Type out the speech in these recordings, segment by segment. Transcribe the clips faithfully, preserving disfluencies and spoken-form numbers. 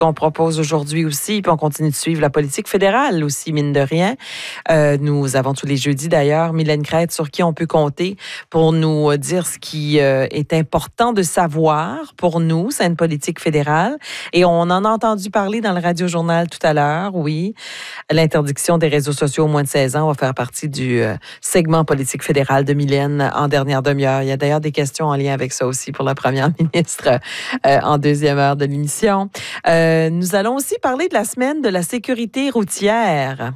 qu'on propose aujourd'hui aussi, puis on continue de suivre la politique fédérale aussi, mine de rien. Euh, nous avons tous les jeudis d'ailleurs Mylène Crête sur qui on peut compter pour nous dire ce qui euh, est important de savoir pour nous, c'est une politique fédérale. Et on en a entendu parler dans le Radio-Journal tout à l'heure, oui. L'interdiction des réseaux sociaux aux moins de seize ans va faire partie du euh, segment politique fédérale de Mylène en dernière demi-heure. Il y a d'ailleurs des questions en lien avec ça aussi pour la première ministre euh, en deuxième heure de l'émission. Euh, Nous allons aussi parler de la semaine de la sécurité routière.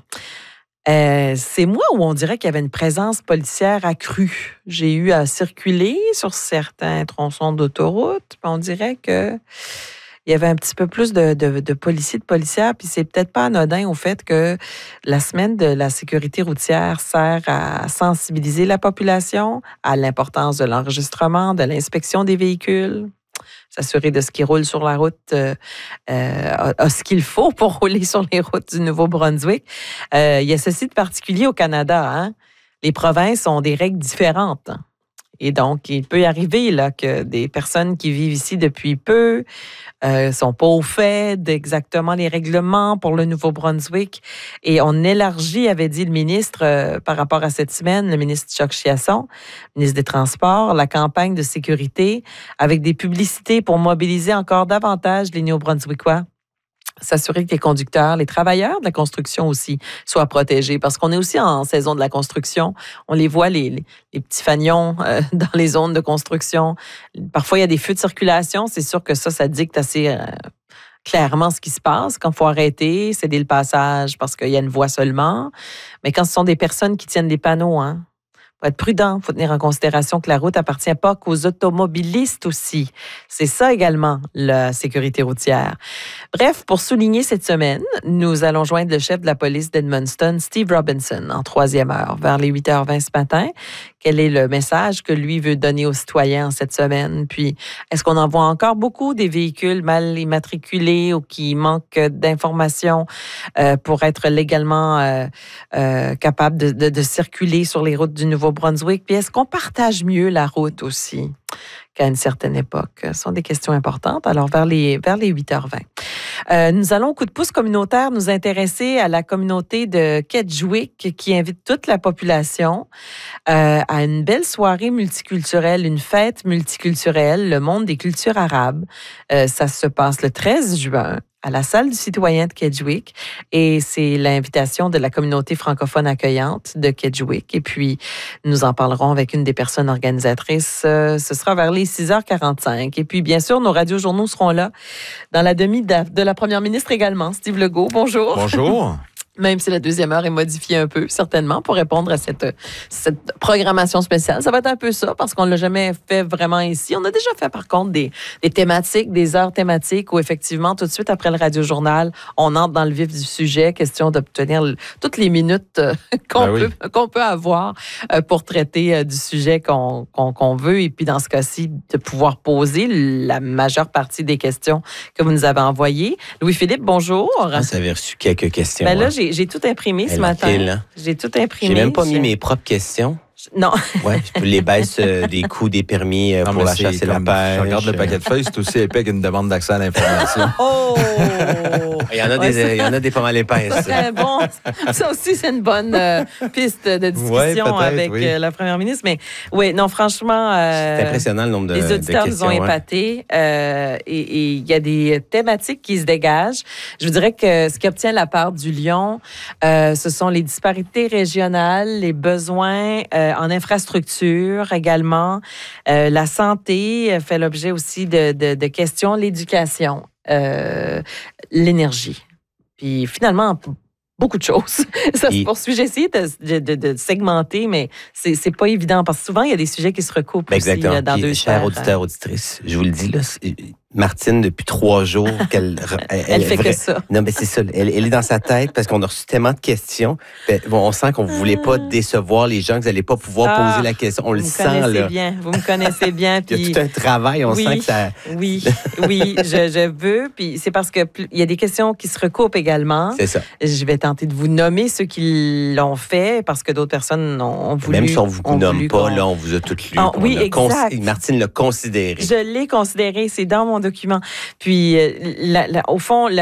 Euh, c'est moi où on dirait qu'il y avait une présence policière accrue. J'ai eu à circuler sur certains tronçons d'autoroute, puis on dirait que il y avait un petit peu plus de, de, de policiers, de policières, puis c'est peut-être pas anodin au fait que la semaine de la sécurité routière sert à sensibiliser la population à l'importance de l'enregistrement, de l'inspection des véhicules. S'assurer de ce qui roule sur la route euh, euh, a, a ce qu'il faut pour rouler sur les routes du Nouveau-Brunswick. Euh, il y a ceci de particulier au Canada. Hein? Les provinces ont des règles différentes. Et donc, il peut y arriver là, que des personnes qui vivent ici depuis peu ne euh, sont pas au fait d'exactement les règlements pour le Nouveau-Brunswick. Et on élargit, avait dit le ministre, euh, par rapport à cette semaine, le ministre Chuck Chiasson, ministre des Transports, la campagne de sécurité avec des publicités pour mobiliser encore davantage les Néo-Brunswickois. S'assurer que les conducteurs, les travailleurs de la construction aussi soient protégés parce qu'on est aussi en saison de la construction. On les voit, les, les, les petits fanions euh, dans les zones de construction. Parfois, il y a des feux de circulation. C'est sûr que ça, ça dicte assez euh, clairement ce qui se passe. Quand il faut arrêter, céder le passage parce qu'il y a une voie seulement. Mais quand ce sont des personnes qui tiennent des panneaux, hein, faut être prudent, il faut tenir en considération que la route appartient pas qu'aux automobilistes aussi. C'est ça également, la sécurité routière. Bref, pour souligner cette semaine, nous allons joindre le chef de la police d'Edmundston, Steve Robinson, en troisième heure, vers les huit heures vingt ce matin. Quel est le message que lui veut donner aux citoyens en cette semaine? Puis, est-ce qu'on en voit encore beaucoup des véhicules mal immatriculés ou qui manquent d'informations euh, pour être légalement euh, euh, capables de, de, de circuler sur les routes du Nouveau-Brunswick? Puis, est-ce qu'on partage mieux la route aussi qu'à une certaine époque? Ce sont des questions importantes. Alors, vers les, vers les huit heures vingt. Euh, nous allons, au coup de pouce communautaire, nous intéresser à la communauté de Kedgewick qui invite toute la population euh, à une belle soirée multiculturelle, une fête multiculturelle, le monde des cultures arabes. Euh, ça se passe le treize juin à la salle du citoyen de Kedgewick et c'est l'invitation de la communauté francophone accueillante de Kedgewick. Et puis, nous en parlerons avec une des personnes organisatrices. Euh, ce sera vers les six heures quarante-cinq. Et puis, bien sûr, nos radiojournaux seront là dans la demi de la première ministre également, Steve Legault. Bonjour. Bonjour. Même si la deuxième heure est modifiée un peu, certainement, pour répondre à cette, cette programmation spéciale. Ça va être un peu ça, parce qu'on ne l'a jamais fait vraiment ici. On a déjà fait, par contre, des, des thématiques, des heures thématiques, où effectivement, tout de suite après le Radio-Journal, on entre dans le vif du sujet, question d'obtenir le, toutes les minutes euh, qu'on, ben oui. peut, qu'on peut avoir euh, pour traiter euh, du sujet qu'on, qu'on, qu'on veut. Et puis, dans ce cas-ci, de pouvoir poser la majeure partie des questions que vous nous avez envoyées. Louis-Philippe, bonjour. Ah, vous avez reçu quelques questions. Ben là, j'ai J'ai tout imprimé ce matin. Hein? J'ai tout imprimé. J'ai même pas mis mes propres questions. Non. Ouais, je peux les baisses euh, des coûts des permis euh, non, pour la chasse et la pêche. Je regarde le paquet de feuilles, c'est aussi épais qu'une demande d'accès à l'information. Oh! Il y en a ouais, des, il y en a des pas mal épaisses. C'est bon. Ça aussi, c'est une bonne euh, piste de discussion ouais, avec oui. euh, la première ministre. Mais oui, non, franchement. Euh, c'est impressionnant le nombre de, les auditeurs de questions. nous ont épatés euh, et il y a des thématiques qui se dégagent. Je vous dirais que ce qui obtient la part du lion, euh, ce sont les disparités régionales, les besoins euh, en infrastructure également. Euh, la santé fait l'objet aussi de, de, de questions. L'éducation, euh, l'énergie. Puis finalement, beaucoup de choses. Ça se poursuit. J'ai essayé de, de, de segmenter, mais c'est, c'est pas évident parce que souvent, il y a des sujets qui se recoupent exactement. aussi dans Puis, deux chers auditeurs, auditrices, je vous le dis, là, Martine, depuis trois jours, qu'elle elle, elle fait vrai... que ça. Non, mais c'est ça. Elle, elle est dans sa tête parce qu'on a reçu tellement de questions. Ben, bon, on sent qu'on ne voulait pas décevoir les gens, que vous n'allez pas pouvoir ah, poser la question. On le sent, là. Vous me connaissez bien. Vous me connaissez bien. Puis... Il y a tout un travail. On oui, sent que ça... Oui, oui, je, je veux. Puis c'est parce qu'il y a des questions qui se recoupent également. C'est ça. Je vais tenter de vous nommer ceux qui l'ont fait parce que d'autres personnes ont voulu... Même si on ne vous nomme pas, qu'on... là, on vous a toutes lues. Oh, oui, exact. Cons... Martine l'a considéré. Je l'ai considéré. C'est dans mon document. Puis, la, la, au fond, la,